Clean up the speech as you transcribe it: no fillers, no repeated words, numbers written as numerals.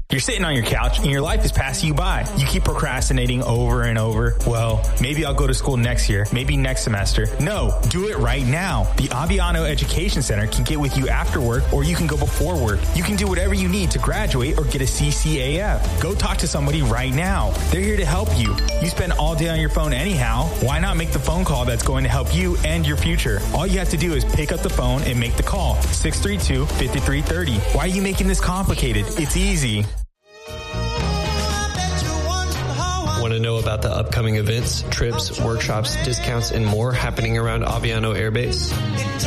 You're sitting on your couch and your life is passing you by. You keep procrastinating over and over. Well, maybe I'll go to school next year, maybe next semester. No, do it right now. The Aviano Education Center can get with you after work, or you can go before work. You can do whatever you need to graduate or get a CCAF. Go talk to somebody right now. They're here to help you. You spend all day on your phone anyhow. Why not make the phone call that's going to help you and your future? All you have to do is pick up the phone and make the call. 632-5330. Why are you making this complicated? It's easy. Want to know about the upcoming events, trips, workshops, discounts, and more happening around Aviano Air Base?